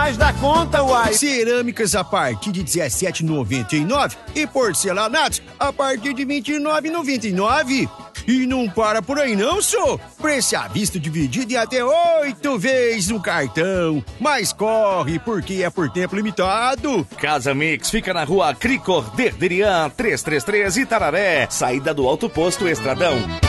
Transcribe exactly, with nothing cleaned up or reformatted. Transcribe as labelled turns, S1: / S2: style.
S1: mais da conta, uai.
S2: Cerâmicas a partir de dezessete reais e noventa e nove centavos e porcelanatos a partir de vinte e nove reais e noventa e nove centavos. E não para por aí não, só. Preço à vista dividido em até oito vezes no cartão. Mas corre, porque é por tempo limitado.
S3: Casa Mix fica na rua Cricor Derderian trezentos e trinta e três, Itararé. Saída do Alto Posto Estradão.